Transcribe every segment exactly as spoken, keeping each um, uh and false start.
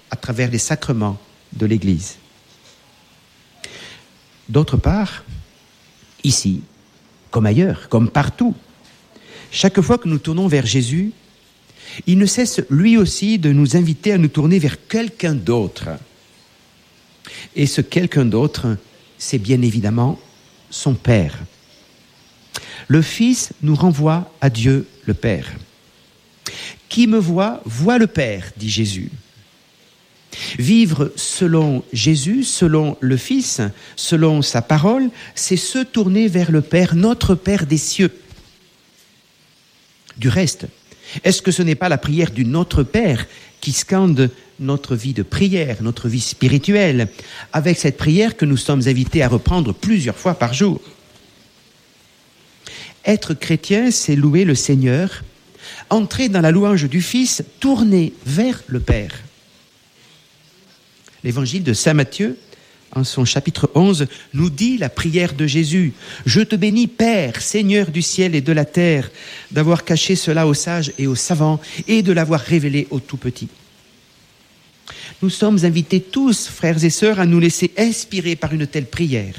à travers les sacrements de l'Église. D'autre part, ici, comme ailleurs, comme partout, chaque fois que nous tournons vers Jésus, il ne cesse lui aussi de nous inviter à nous tourner vers quelqu'un d'autre. Et ce quelqu'un d'autre, c'est bien évidemment son Père. Le Fils nous renvoie à Dieu le Père. Qui me voit, voit le Père, dit Jésus. Vivre selon Jésus, selon le Fils, selon sa parole, c'est se tourner vers le Père, notre Père des cieux. Du reste, est-ce que ce n'est pas la prière du Notre Père qui scande notre vie de prière, notre vie spirituelle, avec cette prière que nous sommes invités à reprendre plusieurs fois par jour? Être chrétien, c'est louer le Seigneur, entrer dans la louange du Fils, tourner vers le Père. L'évangile de saint Matthieu, en son chapitre onze, nous dit la prière de Jésus. « Je te bénis, Père, Seigneur du ciel et de la terre, d'avoir caché cela aux sages et aux savants et de l'avoir révélé aux tout-petits. » Nous sommes invités tous, frères et sœurs, à nous laisser inspirer par une telle prière.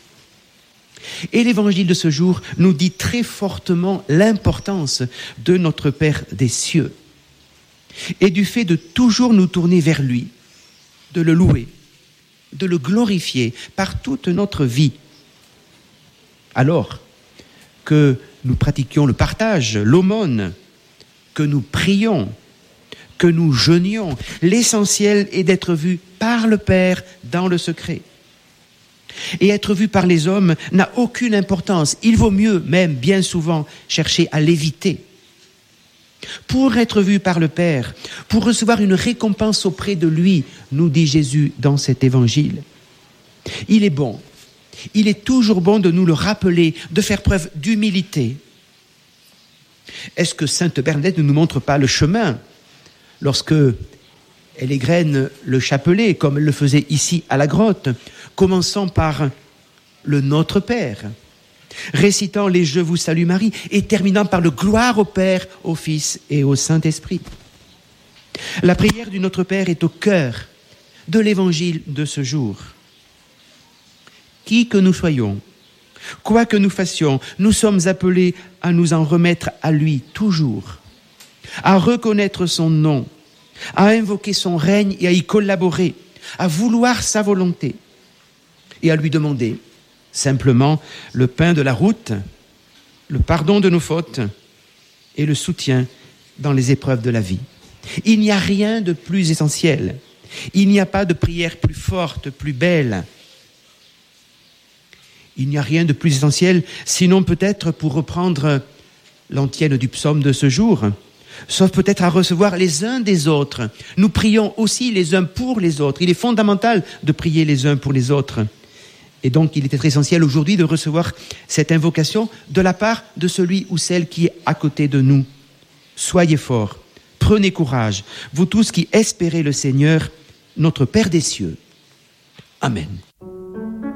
Et l'évangile de ce jour nous dit très fortement l'importance de notre Père des cieux et du fait de toujours nous tourner vers lui, de le louer, de le glorifier par toute notre vie. Alors que nous pratiquions le partage, l'aumône, que nous prions, que nous jeûnions, l'essentiel est d'être vu par le Père dans le secret. Et être vu par les hommes n'a aucune importance. Il vaut mieux, même bien souvent, chercher à l'éviter. Pour être vu par le Père, pour recevoir une récompense auprès de lui, nous dit Jésus dans cet évangile. Il est bon, il est toujours bon de nous le rappeler, de faire preuve d'humilité. Est-ce que sainte Bernadette ne nous montre pas le chemin lorsque elle égrène le chapelet, comme elle le faisait ici à la grotte, commençant par le Notre Père, récitant les « Je vous salue Marie » et terminant par le « Gloire au Père, au Fils et au Saint-Esprit ». La prière du Notre Père est au cœur de l'évangile de ce jour. Qui que nous soyons, quoi que nous fassions, nous sommes appelés à nous en remettre à lui toujours, à reconnaître son nom, à invoquer son règne et à y collaborer, à vouloir sa volonté et à lui demander simplement le pain de la route, le pardon de nos fautes et le soutien dans les épreuves de la vie. Il n'y a rien de plus essentiel. Il n'y a pas de prière plus forte, plus belle. Il n'y a rien de plus essentiel, sinon peut-être, pour reprendre l'antienne du psaume de ce jour, sauf peut-être à recevoir les uns des autres. Nous prions aussi les uns pour les autres. Il est fondamental de prier les uns pour les autres. Et donc, il est très essentiel aujourd'hui de recevoir cette invocation de la part de celui ou celle qui est à côté de nous. Soyez forts, prenez courage, vous tous qui espérez le Seigneur, notre Père des cieux. Amen.